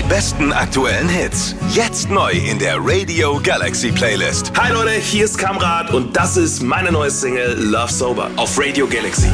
besten aktuellen Hits. Jetzt neu in der Radio Galaxy Playlist. Hi Leute, hier ist Kamrat und das ist meine neue Single Love Sober auf Radio Galaxy.